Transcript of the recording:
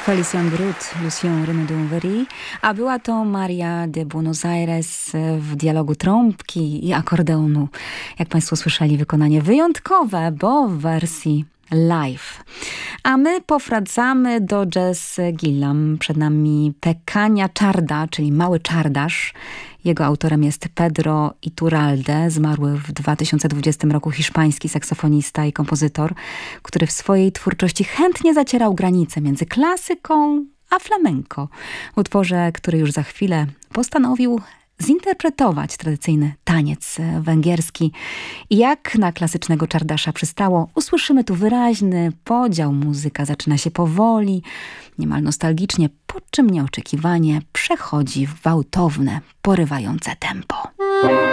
Collision Brut, Lucien Renauderie, a była to Maria de Buenos Aires w dialogu trąbki i akordeonu. Jak Państwo słyszeli, wykonanie wyjątkowe, bo w wersji live. A my powracamy do Jazz Gillam. Przed nami Pequeña Czarda, czyli Mały Czardasz. Jego autorem jest Pedro Iturralde, zmarły w 2020 roku hiszpański saksofonista i kompozytor, który w swojej twórczości chętnie zacierał granice między klasyką a flamenco. W utworze, który już za chwilę postanowił zinterpretować tradycyjny taniec węgierski. I jak na klasycznego czardasza przystało, usłyszymy tu wyraźny podział. Muzyka zaczyna się powoli, niemal nostalgicznie, po czym nieoczekiwanie przechodzi w gwałtowne, porywające tempo.